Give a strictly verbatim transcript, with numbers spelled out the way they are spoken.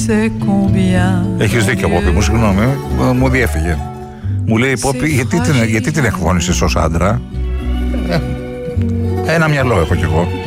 Έχεις δίκιο, Πόπη μου, συγγνώμη, μου διέφυγε. Μου λέει, Πόπη, γιατί την, γιατί την εκφώνησες ως άντρα? Ε, ένα μυαλό έχω κι εγώ.